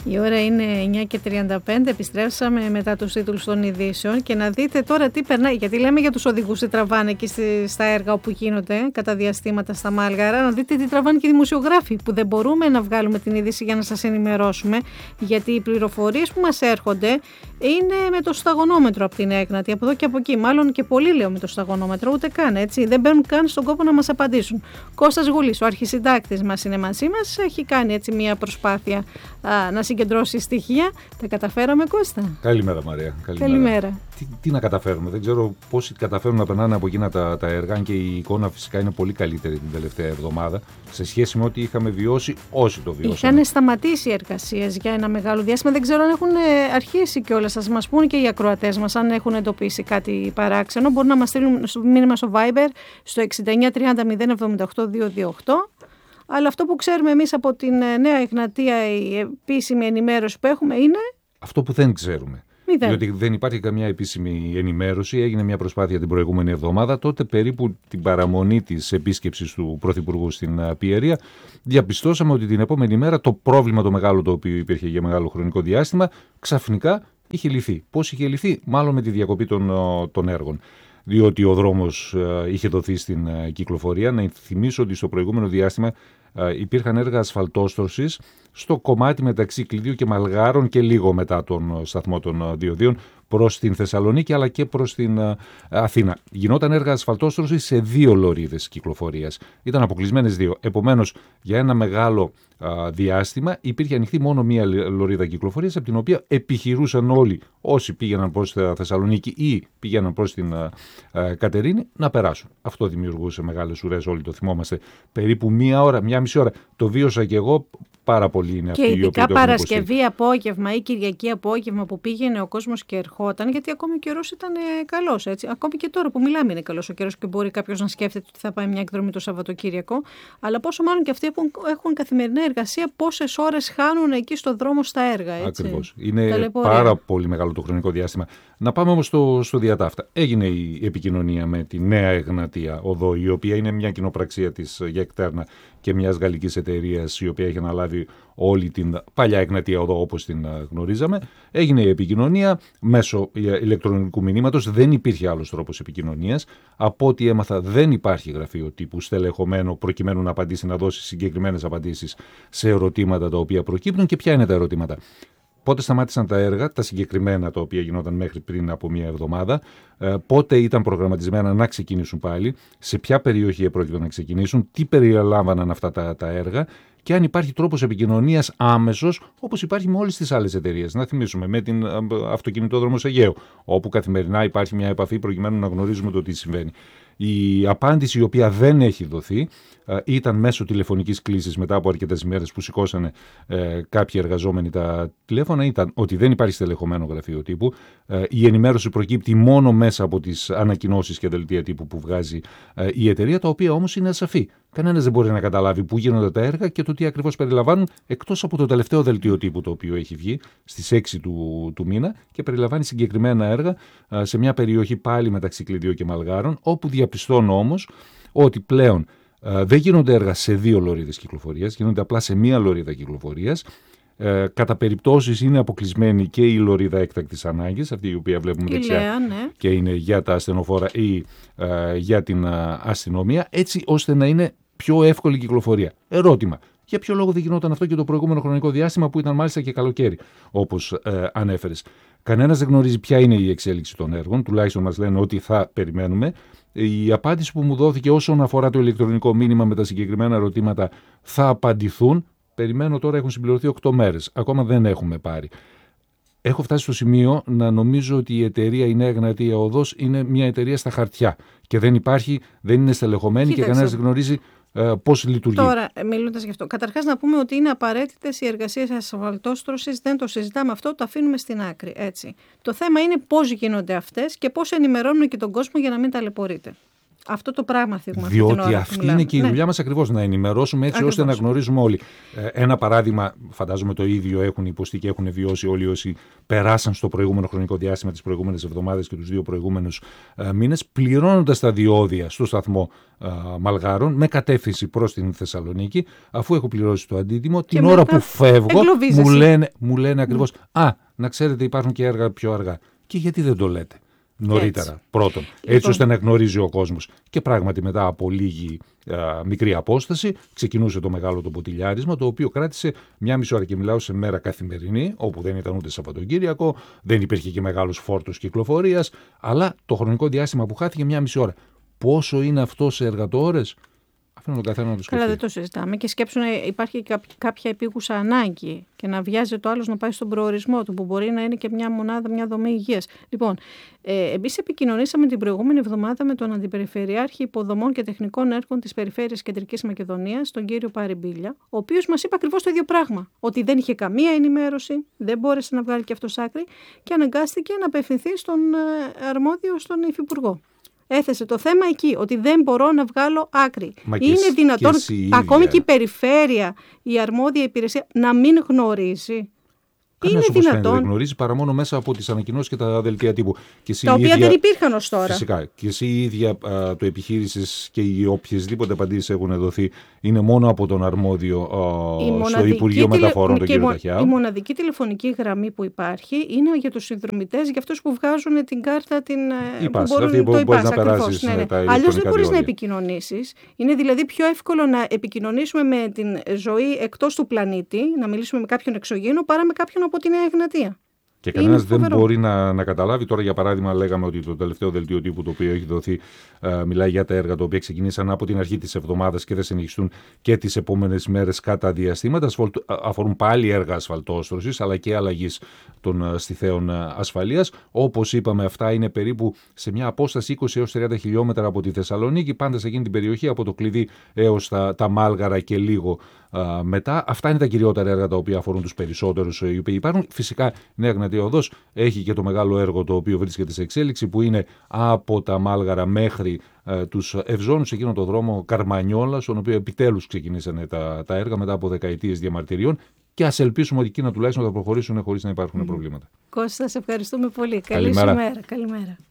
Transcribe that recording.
Η ώρα είναι 9:35, επιστρέψαμε μετά τους τίτλους των ειδήσεων και να δείτε τώρα τι περνάει, γιατί λέμε για τους οδηγούς τι τραβάνε εκεί στα έργα όπου γίνονται κατά διαστήματα στα Μάλγαρα, να δείτε τι τραβάνε και οι δημοσιογράφοι που δεν μπορούμε να βγάλουμε την είδηση για να σας ενημερώσουμε, γιατί οι πληροφορίες που μας έρχονται είναι με το σταγονόμετρο από την Έγνατη, από εδώ και από εκεί, μάλλον και πολύ λέω με το σταγονόμετρο, ούτε καν έτσι, δεν μπαίνουν καν στον κόπο να μας απαντήσουν. Κώστας Γουλής, ο αρχισυντάκτης μας είναι μαζί μας, έχει κάνει έτσι μια προσπάθεια να συγκεντρώσει στοιχεία. Τα καταφέραμε, Κώστα? Καλημέρα, Μαρία. Καλημέρα. Τι να καταφέρουμε, δεν ξέρω πόσοι καταφέρουν να περνάνε από εκείνα τα έργα, αν και η εικόνα φυσικά είναι πολύ καλύτερη την τελευταία εβδομάδα σε σχέση με ό,τι είχαμε βιώσει όσοι το βιώσαμε. Είχαν σταματήσει οι εργασίες για ένα μεγάλο διάστημα, δεν ξέρω αν έχουν αρχίσει κιόλας. Σας μας πούνε και οι ακροατές μας αν έχουν εντοπίσει κάτι παράξενο. Μπορούν να μας στείλουν μήνυμα στο Viber στο 6930 078 228. Αλλά αυτό που ξέρουμε εμείς από την Νέα Εγνατία, η επίσημη ενημέρωση που έχουμε είναι... Αυτό που δεν ξέρουμε. Διότι δεν υπάρχει καμιά επίσημη ενημέρωση. Έγινε μια προσπάθεια την προηγούμενη εβδομάδα. Τότε, περίπου την παραμονή της επίσκεψης του Πρωθυπουργού στην Πιερία, διαπιστώσαμε ότι την επόμενη μέρα το πρόβλημα το μεγάλο, το οποίο υπήρχε για μεγάλο χρονικό διάστημα, ξαφνικά είχε λυθεί. Πώς είχε λυθεί? Μάλλον με τη διακοπή των έργων. Διότι ο δρόμος είχε δοθεί στην κυκλοφορία. Να θυμίσω ότι στο προηγούμενο διάστημα υπήρχαν έργα ασφαλτόστρωσης στο κομμάτι μεταξύ Κλειδίου και Μαλγάρων και λίγο μετά τον σταθμό των Διοδίων προς την Θεσσαλονίκη αλλά και προς την Αθήνα. Γινόταν έργα ασφαλτόστρωσης σε 2 λωρίδες κυκλοφορίας. Ήταν αποκλεισμένες 2. Επομένως, για ένα μεγάλο διάστημα υπήρχε ανοιχτή μόνο μία λωρίδα κυκλοφορίας, από την οποία επιχειρούσαν όλοι όσοι πήγαιναν προς τη Θεσσαλονίκη ή πήγαιναν προς την Κατερίνη να περάσουν. Αυτό δημιουργούσε μεγάλες ουρές, όλοι το θυμόμαστε. Περίπου μία μισή ώρα. Το βίωσα και εγώ. Πάρα πολύ είναι και ειδικά Παρασκευή απόγευμα ή Κυριακή απόγευμα που πήγαινε ο κόσμος και ερχόταν, γιατί ακόμη ο καιρός ήταν καλός. Έτσι. Ακόμη και τώρα που μιλάμε είναι καλός ο καιρός και μπορεί κάποιος να σκέφτεται ότι θα πάει μια εκδρομή το Σαββατοκύριακο. Αλλά πόσο μάλλον και αυτοί που έχουν καθημερινή εργασία, πόσες ώρες χάνουν εκεί στο δρόμο στα έργα. Ακριβώς. Είναι πάρα πολύ μεγάλο το χρονικό διάστημα. Να πάμε όμως στο διατάφτα. Έγινε η επικοινωνία με τη Νέα Εγνατία Οδό, η οποία είναι μια κοινοπραξία της ΓΕΚΤΕΡΝΑ και μιας γαλλικής εταιρείας, η οποία έχει αναλάβει όλη την παλιά Εγνατία Οδό όπως την γνωρίζαμε. Έγινε η επικοινωνία μέσω ηλεκτρονικού μηνύματος. Δεν υπήρχε άλλος τρόπος επικοινωνίας. Από ό,τι έμαθα, δεν υπάρχει γραφείο τύπου στελεχωμένο προκειμένου να απαντήσει, να δώσει συγκεκριμένες απαντήσεις σε ερωτήματα τα οποία προκύπτουν. Και ποια είναι τα ερωτήματα? Πότε σταμάτησαν τα έργα, τα συγκεκριμένα τα οποία γινόταν μέχρι πριν από μία εβδομάδα, πότε ήταν προγραμματισμένα να ξεκινήσουν πάλι, σε ποια περιοχή επρόκειτο να ξεκινήσουν, τι περιλάμβαναν αυτά τα έργα και αν υπάρχει τρόπος επικοινωνίας άμεσος, όπως υπάρχει με όλες τις άλλες εταιρείες. Να θυμίσουμε με την Αυτοκινητόδρομος Αιγαίου, όπου καθημερινά υπάρχει μια επαφή προκειμένου να γνωρίζουμε το τι συμβαίνει. Η απάντηση η οποία δεν έχει δοθεί ήταν μέσω τηλεφωνικής κλήσης μετά από αρκετές ημέρες που σηκώσανε κάποιοι εργαζόμενοι τα τηλέφωνα, ήταν ότι δεν υπάρχει στελεχωμένο γραφείο τύπου. Η ενημέρωση προκύπτει μόνο μέσα από τις ανακοινώσεις και δελτία τύπου που βγάζει η εταιρεία, τα οποία όμως είναι ασαφή. Κανένας δεν μπορεί να καταλάβει πού γίνονται τα έργα και το τι ακριβώς περιλαμβάνουν, εκτός από το τελευταίο δελτίο τύπου το οποίο έχει βγει στις 6 του μήνα και περιλαμβάνει συγκεκριμένα έργα σε μια περιοχή πάλι μεταξύ Κλειδίου και Μαλγάρων, όπου διαπιστώνω όμως ότι πλέον δεν γίνονται έργα σε 2 λωρίδες κυκλοφορίας, γίνονται απλά σε 1 λωρίδα κυκλοφορίας. Κατά περιπτώσεις είναι αποκλεισμένη και η λωρίδα έκτακτης ανάγκης, αυτή η οποία βλέπουμε δεξιά, ναι. Και είναι για τα ασθενοφόρα ή για την αστυνομία, έτσι ώστε να είναι πιο εύκολη κυκλοφορία. Ερώτημα: για ποιο λόγο δεν γινόταν αυτό και το προηγούμενο χρονικό διάστημα που ήταν μάλιστα και καλοκαίρι, όπως ανέφερες? Κανένας δεν γνωρίζει ποια είναι η εξέλιξη των έργων, τουλάχιστον μας λένε ότι θα περιμένουμε. Η απάντηση που μου δόθηκε όσον αφορά το ηλεκτρονικό μήνυμα με τα συγκεκριμένα ερωτήματα θα απαντηθούν. Περιμένω τώρα, έχουν συμπληρωθεί 8 μέρες. Ακόμα δεν έχουμε πάρει. Έχω φτάσει στο σημείο να νομίζω ότι η εταιρεία, η Νέα Εγνατία Οδός, είναι μια εταιρεία στα χαρτιά και δεν υπάρχει, δεν είναι στελεχωμένη. Κοίταξε. Και κανένας δεν γνωρίζει πώς λειτουργεί. Τώρα, μιλώντας γι' αυτό, καταρχάς να πούμε ότι είναι απαραίτητες οι εργασίες ασφαλτόστρωσης, δεν το συζητάμε αυτό, το αφήνουμε στην άκρη. Έτσι. Το θέμα είναι πώς γίνονται αυτές και πώς ενημερώνουν και τον κόσμο για να μην ταλαιπωρείται. Αυτό το πράγμα θίγουμε. Διότι αυτή είναι και η δουλειά μας ακριβώς, να ενημερώσουμε έτσι ώστε να γνωρίζουμε όλοι. Ένα παράδειγμα, φαντάζομαι το ίδιο έχουν υποστεί και έχουν βιώσει όλοι όσοι περάσαν στο προηγούμενο χρονικό διάστημα, τις προηγούμενες εβδομάδες και τους 2 προηγούμενους μήνες, πληρώνοντας τα διόδια στο σταθμό Μαλγάρων με κατεύθυνση προς την Θεσσαλονίκη, αφού έχω πληρώσει το αντίτιμο, την ώρα που φεύγω μου λένε ακριβώς να ξέρετε υπάρχουν και έργα πιο αργά. Και γιατί δεν το λέτε νωρίτερα, πρώτον, έτσι ώστε να γνωρίζει ο κόσμος. Και πράγματι μετά από λίγη μικρή απόσταση ξεκινούσε το μεγάλο το ποτηλιάρισμα, το οποίο κράτησε 1,5 ώρα, και μιλάω σε μέρα καθημερινή, όπου δεν ήταν ούτε Σαββατοκύριακο, δεν υπήρχε και μεγάλος φόρτος κυκλοφορίας, αλλά το χρονικό διάστημα που χάθηκε 1,5 ώρα. Πόσο είναι αυτό σε εργατόρες? Αφήνω τον καθένα να το σκεφτεί. Καλά, δεν το συζητάμε. Και σκέψου να υπάρχει κάποια επίγουσα ανάγκη και να βιάζεται ο άλλος να πάει στον προορισμό του, που μπορεί να είναι και μια μονάδα, μια δομή υγείας. Λοιπόν, εμείς επικοινωνήσαμε την προηγούμενη εβδομάδα με τον Αντιπεριφερειάρχη Υποδομών και Τεχνικών Έργων της Περιφέρειας Κεντρικής Μακεδονίας, τον κύριο Παριμπίλια, ο οποίος μας είπε ακριβώς το ίδιο πράγμα. Ότι δεν είχε καμία ενημέρωση, δεν μπόρεσε να βγάλει και αυτός άκρη και αναγκάστηκε να απευθυνθεί στον αρμόδιο, στον Υφυπουργό. Έθεσε το θέμα εκεί, ότι δεν μπορώ να βγάλω άκρη. Είναι δυνατόν ακόμη και η περιφέρεια, η αρμόδια υπηρεσία, να μην γνωρίζει? Κανένας είναι δυνατόν? Δεν γνωρίζει παρά μόνο μέσα από τις ανακοινώσεις και τα δελτία τύπου. Τα οποία δεν υπήρχαν ως τώρα. Φυσικά. Και εσύ η ίδια το επιχείρησης και οι οποιασδήποτε απαντήσεις έχουν δοθεί είναι μόνο από τον αρμόδιο στο Υπουργείο Μεταφορών, τον κύριο Ταχιάου. Η μοναδική τηλεφωνική γραμμή που υπάρχει είναι για τους συνδρομητές, για αυτούς που βγάζουν την κάρτα. Υπάρχει, αυτή που μπορείς να περάσεις τα ηλεκτρονικά. Αλλιώς δεν μπορείς να επικοινωνήσεις. Είναι δηλαδή πιο εύκολο να επικοινωνήσουμε με την ζωή εκτός του πλανήτη, να μιλήσουμε με κάποιον εξωγήινο, παρά με κάποιον από τη Νέα Εγνατία. Και κανένας δεν μπορεί να καταλάβει. Τώρα, για παράδειγμα, λέγαμε ότι το τελευταίο δελτίο τύπου το οποίο έχει δοθεί μιλάει για τα έργα τα οποία ξεκινήσαν από την αρχή της εβδομάδας και θα συνεχιστούν και τις επόμενες μέρες κατά διαστήματα. Αφορούν πάλι έργα ασφαλτόστρωσης αλλά και αλλαγής των στιθέων ασφαλείας. Όπως είπαμε, αυτά είναι περίπου σε μια απόσταση 20 έως 30 χιλιόμετρα από τη Θεσσαλονίκη, πάντα σε εκείνη την περιοχή, από το Κλειδί έως τα Μάλγαρα και λίγο μετά. Αυτά είναι τα κυριότερα έργα τα οποία αφορούν τους περισσότερους οι οποίοι υπάρχουν. Φυσικά, Νέα Εγνατία Οδός έχει και το μεγάλο έργο το οποίο βρίσκεται σε εξέλιξη, που είναι από τα Μάλγαρα μέχρι τους Ευζώνους, εκείνο το δρόμο Καρμανιόλα, στον οποίο επιτέλους ξεκινήσανε τα έργα μετά από δεκαετίες διαμαρτυριών. Και ας ελπίσουμε ότι εκείνα τουλάχιστον θα προχωρήσουν χωρίς να υπάρχουν προβλήματα. Κώστα, σε ευχαριστούμε πολύ. Καλή σου μέρα. Καλημέρα.